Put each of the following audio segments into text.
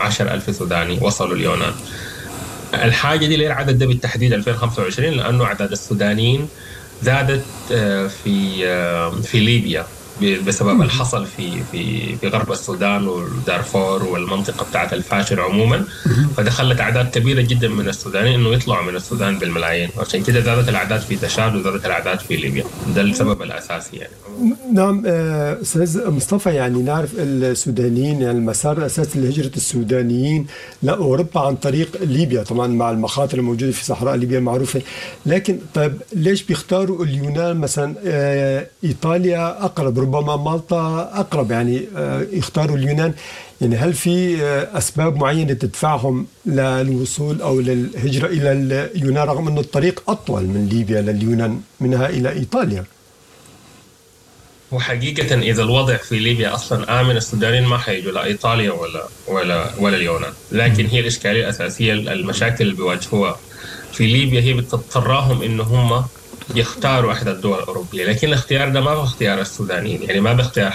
10,000 سوداني وصلوا اليونان. الحاجة دي ليه العدد ده بالتحديد 2025؟ لأنه أعداد السودانيين زادت في ليبيا بسبب الحصل في غرب السودان ودارفور والمنطقة بتاعت الفاشر عموما، فده خلت أعداد كبيرة جدا من السودانيين إنه يطلعوا من السودان بالملايين، وعشان كده زادت الأعداد في تشاد وزادت الأعداد في ليبيا. ده السبب الأساسي يعني. نعم أستاذ مصطفى، يعني نعرف السودانيين يعني المسار الأساسي لهجرة السودانيين لأوروبا عن طريق ليبيا، طبعا مع المخاطر الموجودة في صحراء ليبيا المعروفة، لكن طيب ليش بيختاروا اليونان مثلا؟ إيطاليا أقرب، ربما مالطا أقرب، يعني يختاروا اليونان. يعني هل في أسباب معينة تدفعهم للوصول أو للهجرة إلى اليونان رغم أن الطريق أطول من ليبيا لليونان منها إلى إيطاليا؟ وحقيقة إذا الوضع في ليبيا أصلا آمن، السودانيين ما حيجوا لا إيطاليا ولا اليونان. لكن هي الإشكالية الأساسية، المشاكل اللي بيواجهوها في ليبيا هي بتضطرهم إنه هم يختاروا أحد الدول الأوروبية، لكن الاختيار ده ما هو اختيار السودانيين، يعني ما باختيار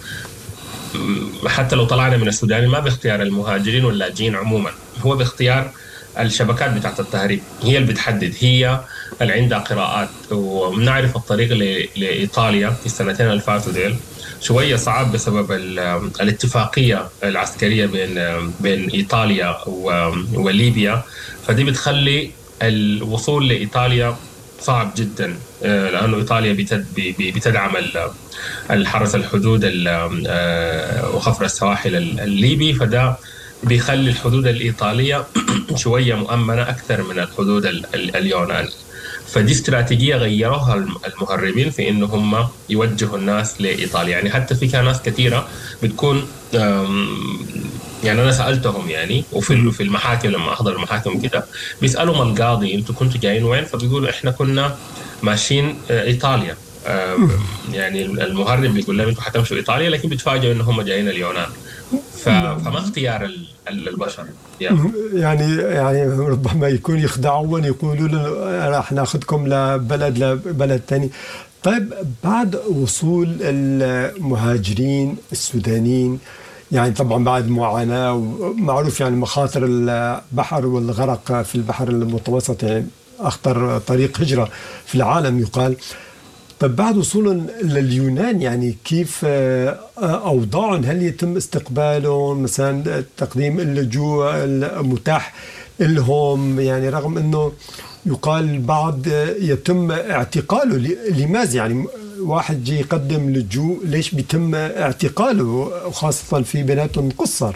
حتى لو طلعنا من السودان ما باختيار المهاجرين واللاجئين عموما، هو باختيار الشبكات بتاعت التهريب هي اللي بتحدد، هي اللي عندها قراءات. وبنعرف الطريق لإيطاليا في السنتين اللي فاتوا ديل شوية صعب بسبب الاتفاقية العسكرية بين إيطاليا وليبيا، فدي بتخلي الوصول لإيطاليا صعب جدا، لأنه إيطاليا بتدعم الحرس الحدود وخفر السواحل الليبي، فده بيخلي الحدود الإيطالية شوية مؤمنة أكثر من الحدود اليوناني. فدي استراتيجية غيروها المهربين في إنه هم يوجهوا الناس لإيطاليا. يعني حتى في ناس كثيرة بتكون، يعني أنا سألتهم يعني وفي المحاكم لما أحضر المحاكم كده بيسألهم القاضي أنتوا كنتوا جايين وين؟ فبيقولوا إحنا كنا ماشيين إيطاليا. يعني المهرب بيقول لهم أنتوا حتمشوا إيطاليا، لكن بيتفاجئوا إن هم جايين اليونان. فما اختيار البشر يعني ربما يكون يخدعون، يقولوا له راح ناخذكم لبلد ثاني. طيب بعد وصول المهاجرين السودانيين، يعني طبعا بعد معاناة ومعروف يعني مخاطر البحر والغرق في البحر المتوسط، يعني أخطر طريق هجرة في العالم يقال. طيب بعد وصولهم لليونان يعني كيف أوضاعهم؟ هل يتم استقبالهم مثلا، تقديم اللجوء المتاح لهم؟ يعني رغم أنه يقال البعض يتم اعتقاله، لماذا يعني واحد جي يقدم لجوء ليش بيتم اعتقاله، وخاصة في بيناتهم قصر؟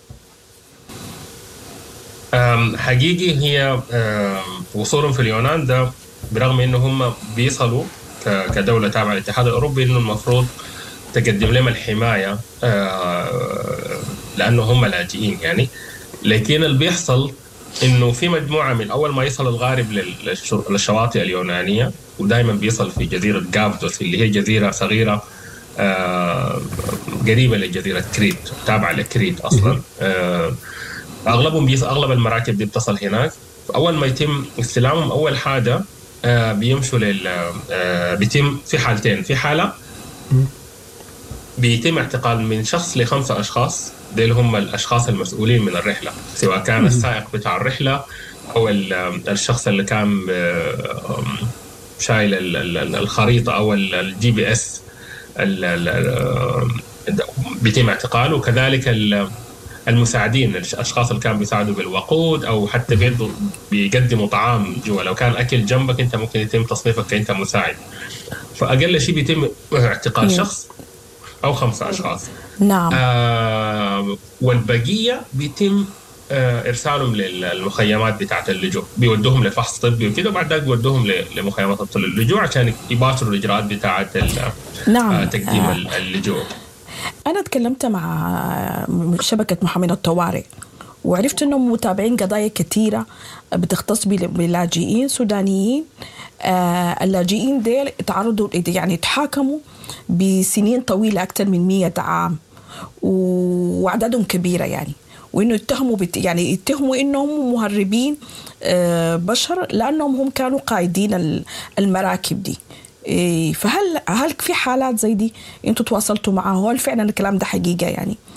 حقيقي هي وصولهم في اليونان ده برغم أنه هم بيصلوا كدولة تابعة للاتحاد الأوروبي إنه المفروض تقدم لهم الحماية لأنه هم لاجئين يعني، لكن اللي بيحصل إنه في مجموعة من أول ما يصل الغارب للشواطئ اليونانية، ودائما بيصل في جزيرة غابدوس اللي هي جزيرة صغيرة قريبة لجزيرة كريت، تابعة لكريت أصلا. أغلب المراكب دي بتصل هناك. أول ما يتم استلامهم أول حاجة بيمشوا بيتم في حالتين. في حالة بيتم اعتقال من شخص ل5 أشخاص، دول هم الأشخاص المسؤولين من الرحلة، سواء كان السائق بتاع الرحلة أو الشخص اللي كان شايل الخريطة أو الGPS بيتم اعتقاله، وكذلك المساعدين، الأشخاص اللي كانوا بيساعدوا بالوقود أو حتى بيقدموا طعام جوا، لو كان أكل جنبك أنت ممكن يتم تصنيفك كأنت مساعد. فأقل شيء بيتم اعتقال شخص أو 5 أشخاص. نعم. والبقية بيتم إرسالهم للمخيمات بتاعة اللجوء، بيودوهم لفحص طبي وكده، وبعد ذلك بيودوهم لمخيمات اللجوء عشان يباشروا الإجراءات بتاعة تقديم اللجوء. أنا تكلمت مع شبكة محامين الطوارئ وعرفت أنهم متابعين قضايا كثيرة بتختص بلاجئين سودانيين. اللاجئين ديل تعرضوا يعني تحاكموا بسنين طويلة أكثر من 100 عام وأعدادهم كبيرة يعني، وإنه يتهموا إنهم مهربين بشر لأنهم هم كانوا قائدين المراكب دي. فهل في حالات زي دي انتوا تواصلتوا معها؟ هل فعلا الكلام ده حقيقة يعني؟